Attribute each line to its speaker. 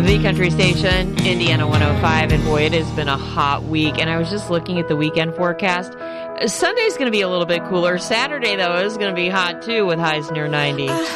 Speaker 1: The country station, Indiana 105, and boy, it has been a hot week, and I was just looking at the weekend forecast. Sunday's going to be a little bit cooler. Saturday, though, is going to be hot, too, with highs near 90.